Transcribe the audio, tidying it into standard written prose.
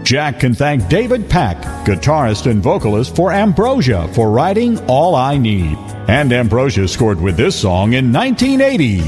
Jack can thank David Pack, guitarist and vocalist for Ambrosia, for writing All I Need. And Ambrosia scored with this song in 1980.